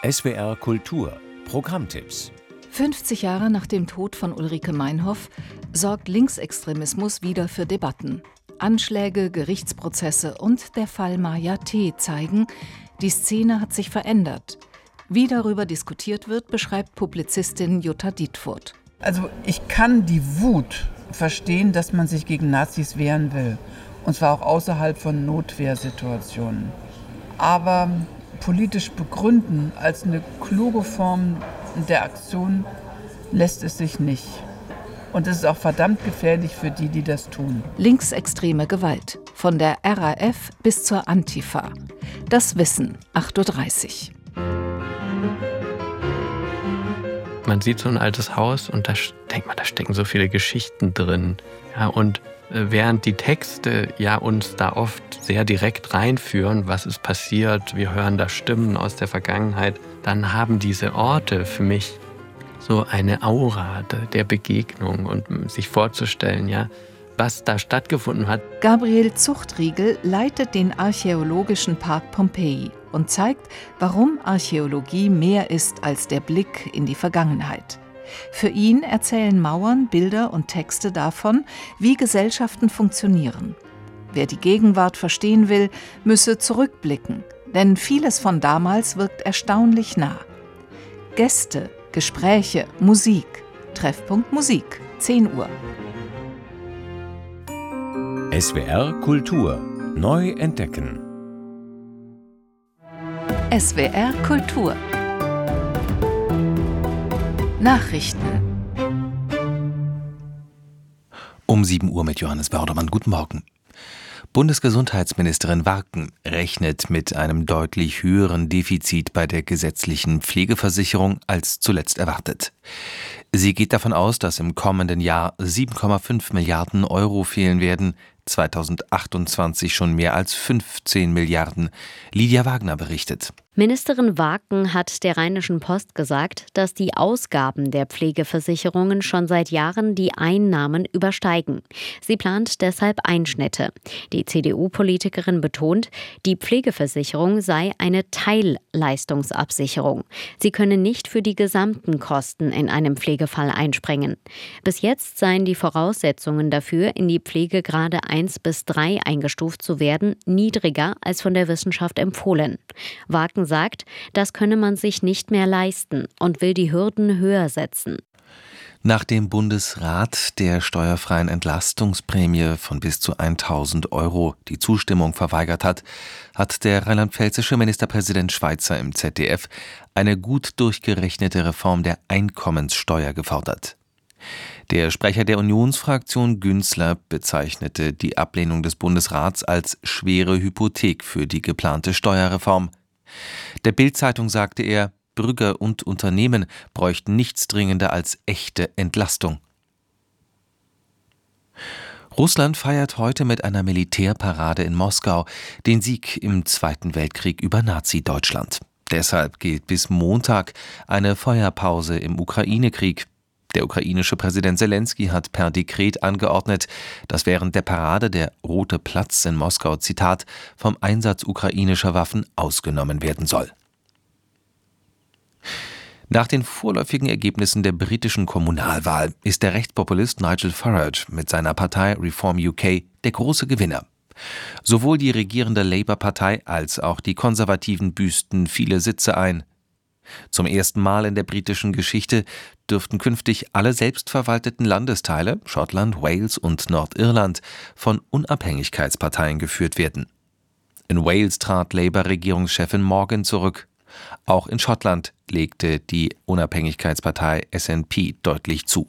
SWR Kultur Programmtipps. 50 Jahre nach dem Tod von Ulrike Meinhof sorgt Linksextremismus wieder für Debatten. Anschläge, Gerichtsprozesse und der Fall Maja T. zeigen, die Szene hat sich verändert. Wie darüber diskutiert wird, beschreibt Publizistin Jutta Dietfurt. Also ich kann die Wut verstehen, dass man sich gegen Nazis wehren will. Und zwar auch außerhalb von Notwehrsituationen. Aber politisch begründen als eine kluge Form der Aktion lässt es sich nicht. Und es ist auch verdammt gefährlich für die, die das tun. Linksextreme Gewalt. Von der RAF bis zur Antifa. Das Wissen, 8.30 Uhr. Man sieht so ein altes Haus und da denkt man, da stecken so viele Geschichten drin. Ja, und während die Texte ja uns da oft sehr direkt reinführen, was ist passiert, wir hören da Stimmen aus der Vergangenheit, dann haben diese Orte für mich so eine Aura der Begegnung und sich vorzustellen, ja, was da stattgefunden hat. Gabriel Zuchtriegel leitet den Archäologischen Park Pompeji und zeigt, warum Archäologie mehr ist als der Blick in die Vergangenheit. Für ihn erzählen Mauern, Bilder und Texte davon, wie Gesellschaften funktionieren. Wer die Gegenwart verstehen will, müsse zurückblicken, denn vieles von damals wirkt erstaunlich nah. Gäste, Gespräche, Musik. Treffpunkt Musik, 10 Uhr. SWR Kultur neu entdecken. SWR Kultur. Nachrichten. Um 7 Uhr mit Johannes Bördermann. Guten Morgen. Bundesgesundheitsministerin Warken rechnet mit einem deutlich höheren Defizit bei der gesetzlichen Pflegeversicherung als zuletzt erwartet. Sie geht davon aus, dass im kommenden Jahr 7,5 Milliarden Euro fehlen werden, 2028 schon mehr als 15 Milliarden. Lydia Wagner berichtet. Ministerin Warken hat der Rheinischen Post gesagt, dass die Ausgaben der Pflegeversicherungen schon seit Jahren die Einnahmen übersteigen. Sie plant deshalb Einschnitte. Die CDU-Politikerin betont, die Pflegeversicherung sei eine Teilleistungsabsicherung. Sie könne nicht für die gesamten Kosten in einem Pflegefall einspringen. Bis jetzt seien die Voraussetzungen dafür, in die Pflegegrade 1 bis 3 eingestuft zu werden, niedriger als von der Wissenschaft empfohlen. Warken sagt, das könne man sich nicht mehr leisten und will die Hürden höher setzen. Nach dem Bundesrat der steuerfreien Entlastungsprämie von bis zu 1.000 Euro die Zustimmung verweigert hat, hat der rheinland-pfälzische Ministerpräsident Schweizer im ZDF eine gut durchgerechnete Reform der Einkommenssteuer gefordert. Der Sprecher der Unionsfraktion Günzler bezeichnete die Ablehnung des Bundesrats als schwere Hypothek für die geplante Steuerreform. Der Bild-Zeitung sagte er, Bürger und Unternehmen bräuchten nichts dringender als echte Entlastung. Russland feiert heute mit einer Militärparade in Moskau den Sieg im Zweiten Weltkrieg über Nazi-Deutschland. Deshalb gilt bis Montag eine Feuerpause im Ukraine-Krieg. Der ukrainische Präsident Selenskyj hat per Dekret angeordnet, dass während der Parade der Rote Platz in Moskau, Zitat, vom Einsatz ukrainischer Waffen ausgenommen werden soll. Nach den vorläufigen Ergebnissen der britischen Kommunalwahl ist der Rechtspopulist Nigel Farage mit seiner Partei Reform UK der große Gewinner. Sowohl die regierende Labour-Partei als auch die Konservativen büßten viele Sitze ein. Zum ersten Mal in der britischen Geschichte dürften künftig alle selbstverwalteten Landesteile, Schottland, Wales und Nordirland, von Unabhängigkeitsparteien geführt werden. In Wales trat Labour-Regierungschefin Morgan zurück. Auch in Schottland legte die Unabhängigkeitspartei SNP deutlich zu.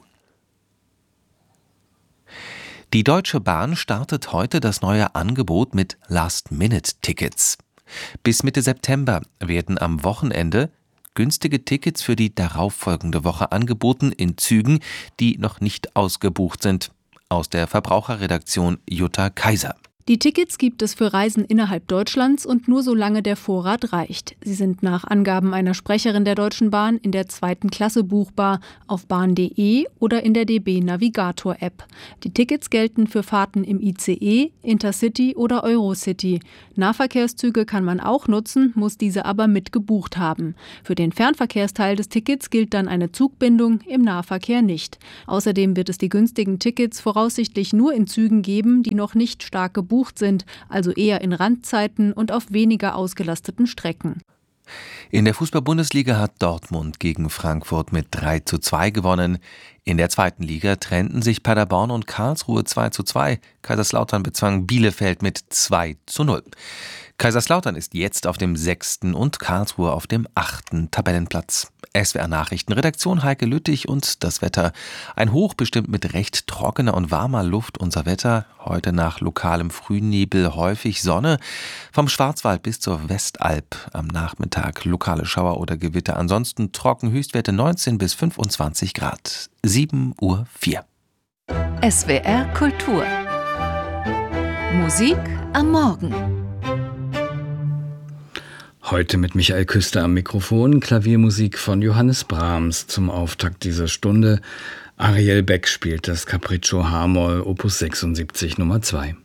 Die Deutsche Bahn startet heute das neue Angebot mit Last-Minute-Tickets. Bis Mitte September werden am Wochenende günstige Tickets für die darauffolgende Woche angeboten in Zügen, die noch nicht ausgebucht sind. Aus der Verbraucherredaktion Jutta Kaiser. Die Tickets gibt es für Reisen innerhalb Deutschlands und nur solange der Vorrat reicht. Sie sind nach Angaben einer Sprecherin der Deutschen Bahn in der 2. Klasse buchbar auf bahn.de oder in der DB Navigator App. Die Tickets gelten für Fahrten im ICE, Intercity oder Eurocity. Nahverkehrszüge kann man auch nutzen, muss diese aber mit gebucht haben. Für den Fernverkehrsteil des Tickets gilt dann eine Zugbindung, im Nahverkehr nicht. Außerdem wird es die günstigen Tickets voraussichtlich nur in Zügen geben, die noch nicht stark gebucht sind, also eher in Randzeiten und auf weniger ausgelasteten Strecken. In der Fußball-Bundesliga hat Dortmund gegen Frankfurt mit 3:2 gewonnen. In der 2. Liga trennten sich Paderborn und Karlsruhe 2:2. Kaiserslautern bezwang Bielefeld mit 2:0. Kaiserslautern ist jetzt auf dem 6. und Karlsruhe auf dem 8. Tabellenplatz. SWR Nachrichtenredaktion Heike Lüttich und das Wetter. Ein Hoch bestimmt mit recht trockener und warmer Luft unser Wetter. Heute nach lokalem Frühnebel häufig Sonne. Vom Schwarzwald bis zur Westalb. Am Nachmittag lokale Schauer oder Gewitter. Ansonsten trocken, Höchstwerte 19 bis 25 Grad. 7:04 Uhr. SWR Kultur. Musik am Morgen. Heute mit Michael Küster am Mikrofon, Klaviermusik von Johannes Brahms zum Auftakt dieser Stunde. Ariel Beck spielt das Capriccio H-Moll, Opus 76 Nummer 2.